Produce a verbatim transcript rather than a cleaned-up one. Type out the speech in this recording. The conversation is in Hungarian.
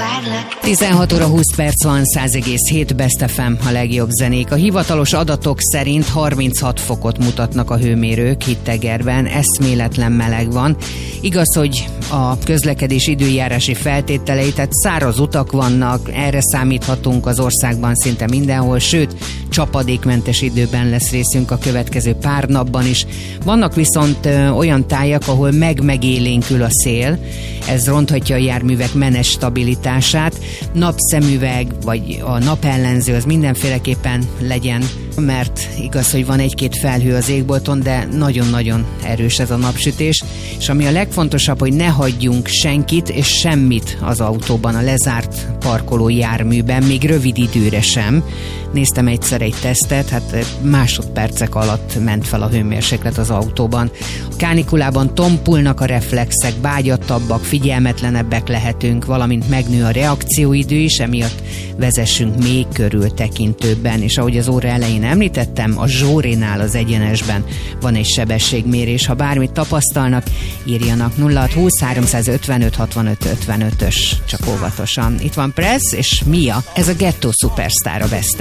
tizenhat óra húsz perc van, száz egész hét Best ef em, a legjobb zenék. A hivatalos adatok szerint harminchat fokot mutatnak a hőmérők Hittegerben, eszméletlen meleg van. Igaz, hogy a közlekedés időjárási feltételei, tehát száraz utak vannak, erre számíthatunk az országban szinte mindenhol, sőt, csapadékmentes időben lesz részünk a következő pár napban is. Vannak viszont ö, olyan tájak, ahol meg-megélénkül a szél, ez ronthatja a járművek menes stabilitását. Napszemüveg vagy a napellenző az mindenféleképpen legyen, mert igaz, hogy van egy-két felhő az égbolton, de nagyon-nagyon erős ez a napsütés, és ami a legfontosabb, hogy ne hagyjunk senkit és semmit az autóban, a lezárt parkoló járműben, még rövid időre sem. Néztem egyszer egy tesztet, hát másodpercek alatt ment fel a hőmérséklet az autóban. A kánikulában tompulnak a reflexek, bágyattabbak, figyelmetlenebbek lehetünk, valamint megnő a reakcióidő is, emiatt vezessünk még körültekintőbben, és ahogy az óra elején említettem, a Zsórinál az egyenesben van egy sebességmérés. Ha bármit tapasztalnak, írjanak nulla hat húsz háromszázötvenöt hatvanöt ötvenötös, csak óvatosan. Itt van Pressz és Mia, ez a Ghetto Superstar a Best